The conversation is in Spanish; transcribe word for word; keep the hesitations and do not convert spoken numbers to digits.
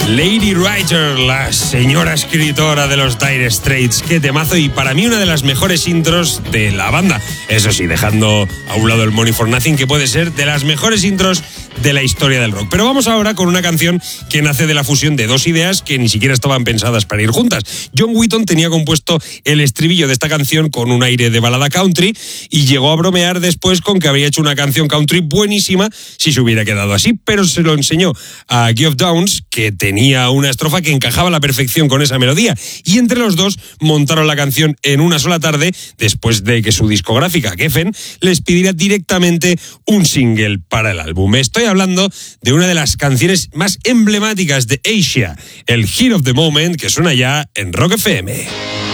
Lady Writer, la señora escritora de los Dire Straits. Qué temazo, y para mí una de las mejores intros de la banda. Eso sí, dejando a un lado el Money for Nothing, que puede ser de las mejores intros de la historia del rock. Pero vamos ahora con una canción que nace de la fusión de dos ideas que ni siquiera estaban pensadas para ir juntas. John Wetton tenía compuesto el estribillo de esta canción con un aire de balada country y llegó a bromear después con que habría hecho una canción country buenísima si se hubiera quedado así, pero se lo enseñó a Geoff Downes, que tenía una estrofa que encajaba a la perfección con esa melodía, y entre los dos montaron la canción en una sola tarde, después de que su discográfica Geffen les pidiera directamente un single para el álbum. Estoy hablando de una de las canciones más emblemáticas de Asia, el Hit of the Moment, que suena ya en Rock F M.